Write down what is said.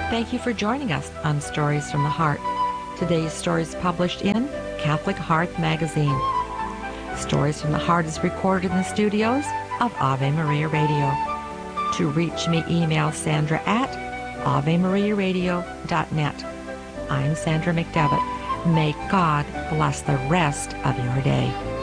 Thank you for joining us on Stories from the Heart. Today's story is published in Catholic Hearth magazine. Stories from the Heart is recorded in the studios of Ave Maria Radio. To reach me, email Sandra at AveMariaRadio.net. I'm Sandra McDevitt. May God bless the rest of your day.